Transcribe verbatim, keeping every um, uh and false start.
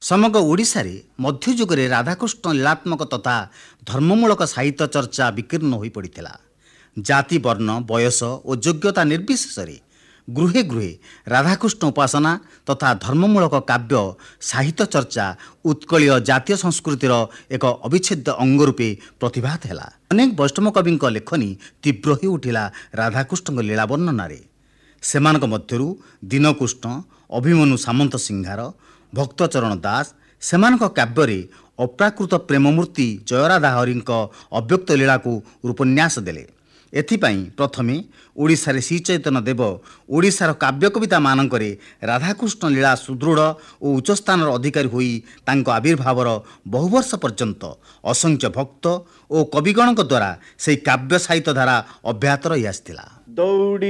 समग्र ओडिशारे मध्ययुगरे राधाकृष्ण लीलात्मक तथा धर्ममूलक साहित्य चर्चा विकीर्ण हो पड़ता। जाति वर्ण बयस और योग्यता निर्विशेष गृहे गृहे राधाकृष्ण उपासना तथा धर्ममूलक काव्य साहित्य चर्चा उत्कलीय जातीय संस्कृतिर एक अविच्छेद्य अंग रूपे प्रतिभात है। अनेक वैष्णव कवि लेखनी तीव्र हो उठिला राधाकृष्ण लीला वर्णन सेमानक मध्यरु दीनकृष्ण अभिमन्यु सामंत सिंहार भक्तचरण दास सेमानक काव्य अप्राकृत प्रेममूर्ति जयराधा हरि अव्यक्त लीला को रूपन्यास देले। एथिपाई प्रथमे ओडिशारे श्री चैतन्य देव ओडिशार काव्य कविता मानकरे राधाकृष्ण लीला सुदृढ़ और उच्च स्थान अधिकारी होई तांको आविर्भावर बहु वर्ष पर्यंत असंख्य भक्त और कविगणक द्वारा से काव्य साहित्य धारा अब्याहत रही आसिथिला।